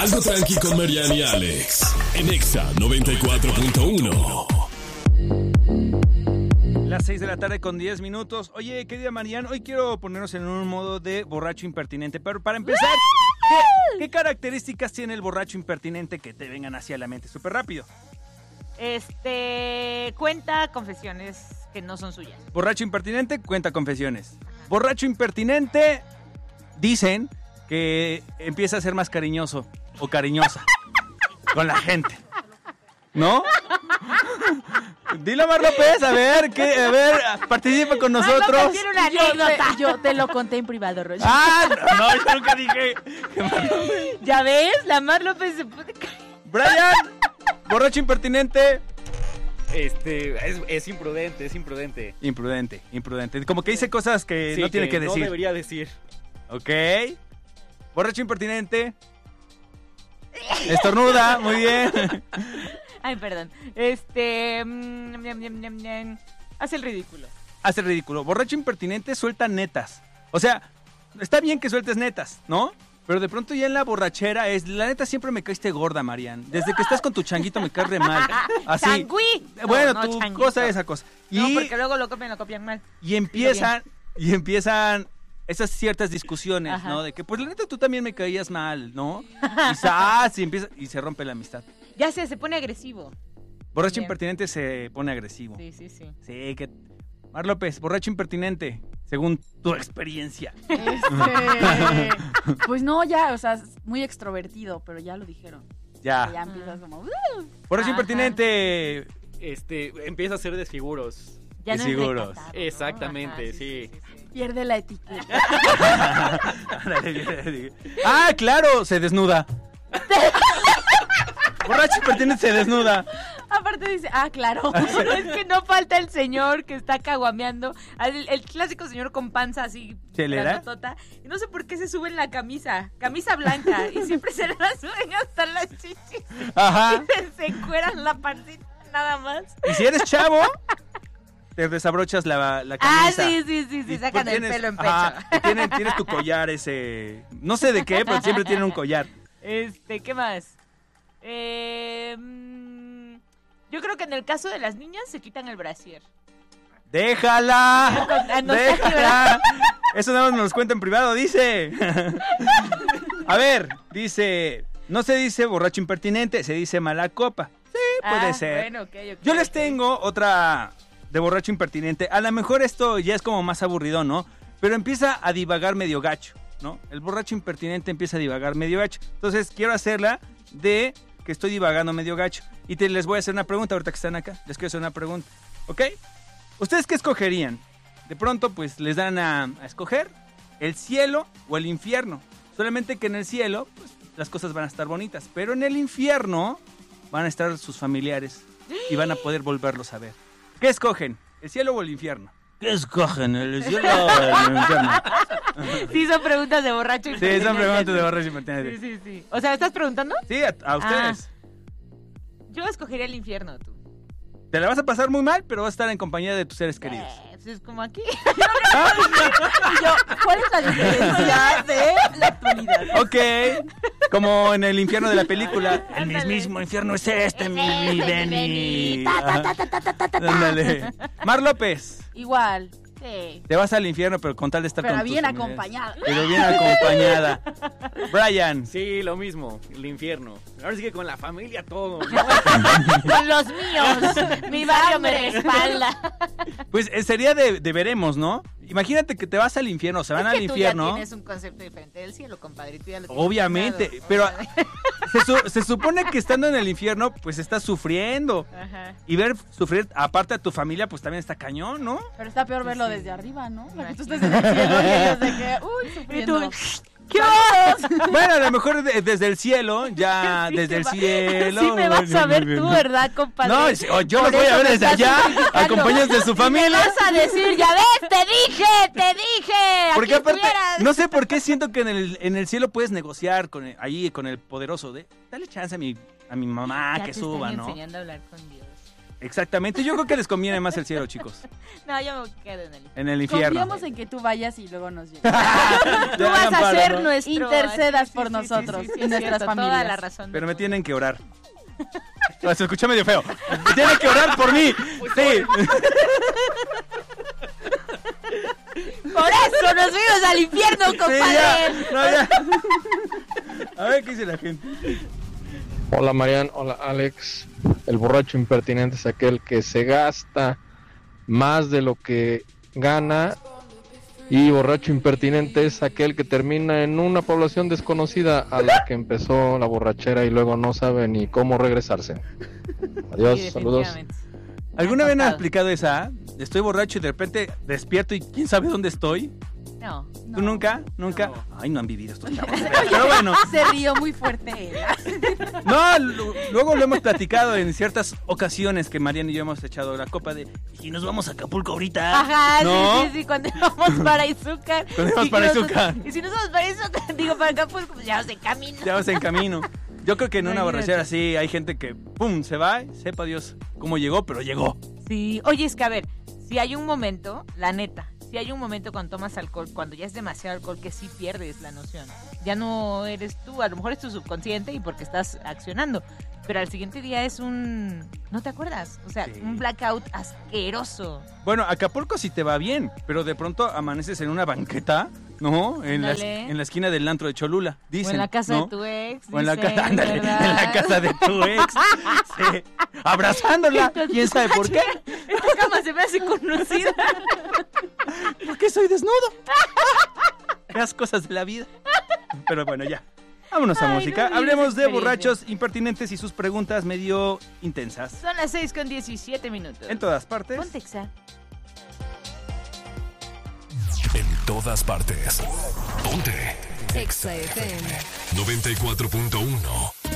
Algo tranqui con Mariana y Alex. En Exa 94.1. Las 6 de la tarde con 10 minutos. Oye, querida Mariana, hoy quiero ponernos en un modo de borracho impertinente. Pero para empezar, ¿qué características tiene el borracho impertinente que te vengan hacia la mente? Súper rápido. Cuenta confesiones que no son suyas. Borracho impertinente, cuenta confesiones. Borracho impertinente, dicen que empieza a ser más cariñoso o cariñosa con la gente. ¿No? Dile, Mar López, a ver, participa con nosotros. Mar López tiene una anécdota. Yo te lo conté en privado, Roger. No, yo nunca dije que Mar López. ¿Ya ves? La Mar López se puede caer. Brian, borracho impertinente. Es imprudente. Imprudente. Como que dice cosas que Sí, no tiene que decir. No debería decir. Ok. Borracho impertinente. Estornuda, muy bien. Ay, perdón. Hace el ridículo. Hace el ridículo. Borracho impertinente suelta netas. O sea, está bien que sueltes netas, ¿no? Pero de pronto ya en la borrachera la neta siempre me caíste gorda, Marian. Desde que estás con tu changuito me caes re mal. Así. ¡Changüí! Bueno, No, tu changuito. cosa, esa cosa. No, porque luego lo copian mal. Y empiezan esas ciertas discusiones, Ajá. ¿no? De que, pues la neta tú también me caías mal, ¿no? Y se rompe la amistad. Ya se pone agresivo. Borracho Bien. impertinente se pone agresivo. Sí. Sí, que... Mar López, borracho impertinente, según tu experiencia. Pues no, ya, o sea, es muy extrovertido, pero ya lo dijeron. Ya Ya. empiezas como... Borracho Ajá. impertinente. Empieza a hacer desfiguros. Ya no Seguros. es recatado, ¿no? Exactamente, Ajá, sí. Pierde la etiqueta. Claro, se desnuda. Borracho impertinente se desnuda. Aparte dice, claro. Pero es que no falta el señor que está caguameando. El clásico señor con panza así. ¿Chelera? grandotota, y no sé por qué se sube en la camisa blanca. Y siempre se la suben hasta las chichis. Ajá. Y se encueran la pancita nada más. Y si eres chavo, te desabrochas la camisa. Sí, sacan el pelo en pecho. Ajá, y tienes tu collar ese... No sé de qué, pero siempre tiene un collar. ¿Qué más? Yo creo que en el caso de las niñas se quitan el brasier. ¡Déjala! No está aquí, ¡Déjala! Eso nada más nos los cuenta en privado, dice. A ver, dice... No se dice borracho impertinente, se dice mala copa. Sí, puede ser. Bueno, ok. Yo les tengo otra de borracho impertinente. A lo mejor esto ya es como más aburrido, ¿no? Pero empieza a divagar medio gacho, ¿no? El borracho impertinente empieza a divagar medio gacho. Entonces quiero hacerla de que estoy divagando medio gacho. Y les voy a hacer una pregunta ahorita que están acá. Les quiero hacer una pregunta, ¿ok? ¿Ustedes qué escogerían? De pronto, pues, les dan a escoger el cielo o el infierno. Solamente que en el cielo, pues, las cosas van a estar bonitas. Pero en el infierno van a estar sus familiares y van a poder volverlos a ver. ¿Qué escogen? ¿El cielo o el infierno? ¿Qué escogen? ¿El cielo o el infierno? Sí, son preguntas de borracho. Sí, son preguntas de borracho impertinente. Sí. O sea, ¿me estás preguntando? Sí, a ustedes. Yo escogería el infierno, tú. Te la vas a pasar muy mal, pero vas a estar en compañía de tus seres queridos. Pues es como aquí. Y yo, ¿cuál es la diferencia de la actualidad? Ok, como en el infierno de la película. El Ándale. mismísimo infierno es este, mi Benny. Ta, ta, ta, ta, ta, ta, ta. Ándale. Mar López, Igual, sí. te vas al infierno, pero con tal de estar Pero con tus bien familiares. acompañada. Pero bien acompañada. Brian, Sí, lo mismo, el infierno. Ahora sí que con la familia todo. Con los míos. Mi barrio me respalda. pues sería de veremos, ¿no? Imagínate que te vas al infierno, se van Es al que tú infierno. ya tienes un concepto diferente del cielo, compadre. Tú ya lo tienes Obviamente, pensado. pero se supone que estando en el infierno, pues estás sufriendo. Ajá. Y ver sufrir aparte a tu familia, pues también está cañón, ¿no? Pero está peor Sí, verlo sí. desde arriba, ¿no? Porque tú Imagínate. estás en el cielo y ellos de que, uy, Y sufriendo. tú, ¿qué vas? Bueno, a lo mejor desde el cielo, ya Sí desde el te va- cielo. Sí me vas a ver tú, ¿verdad, compadre? No, yo Por los voy a eso ver me desde estás allá, criticando. acompañados de su Y familia. me vas a decir, ya ves, te dije. Porque aquí aparte, estuvieras. no sé por qué siento que en el cielo puedes negociar ahí con el poderoso de, dale chance a mi mamá Ya que te suba, están ¿no? enseñando a hablar con Dios. Exactamente, yo creo que les conviene más el cielo, chicos. No, yo me quedo en el... En el infierno. Confiamos en que tú vayas y luego nos llegues. Tú vas a ser ¿no? nuestro... Intercedas Sí, por sí, nosotros sí, sí, y es nuestras cierto, familias. Toda la razón. Pero me tienen que orar. Se escucha medio feo. Me tienen que orar por mí. Sí. Por eso nos fuimos al infierno, Sí, compadre. ya. No, ya. A ver qué dice la gente. Hola Marian, hola Alex. El borracho impertinente es aquel que se gasta más de lo que gana, y borracho impertinente es aquel que termina en una población desconocida a la que empezó la borrachera y luego no sabe ni cómo regresarse. Adiós, Sí, saludos. definitivamente. ¿Alguna vez han contado. aplicado esa? Estoy borracho y de repente despierto y quién sabe dónde estoy. No. ¿Tú nunca? ¿Nunca? No. Ay, no han vivido estos chavos. Pero bueno. Se rió muy fuerte. No, luego lo hemos platicado en ciertas ocasiones que Mariana y yo hemos echado la copa de ¿y si nos vamos a Acapulco ahorita? Ajá, ¿No? sí, cuando vamos para Izúcar. Cuando vamos para Izúcar. Y si nos vamos para Izúcar, digo, para Acapulco, pues ya vamos en camino. Ya vas en camino. Yo creo que en una Imagínate. borrachera así hay gente que pum, se va, sepa Dios cómo llegó, pero llegó. Sí, oye, es que a ver, si hay un momento, la neta, si hay un momento cuando tomas alcohol, cuando ya es demasiado alcohol, que sí pierdes la noción. Ya no eres tú, a lo mejor es tu subconsciente y porque estás accionando. Pero al siguiente día es un... ¿No te acuerdas? O sea, Sí. un blackout asqueroso. Bueno, Acapulco sí te va bien, pero de pronto amaneces en una banqueta, ¿no? En la Ándale. esquina del antro de Cholula, dicen. O en la casa ¿no? de tu ex. O en la dicen, casa, ándale, ¿verdad? en la casa de tu ex. Sí. Abrazándola. ¿Quién sabe por qué? Esta cama se me hace conocida. ¿Por qué soy desnudo? Las cosas de la vida. Pero bueno, ya. Vámonos a Ay, música. no vives Hablemos de experiencia. borrachos impertinentes y sus preguntas medio intensas. Son las 6:17 minutos. En todas partes. Ponte Exa. En todas partes. Ponte. Exa FM. 94.1.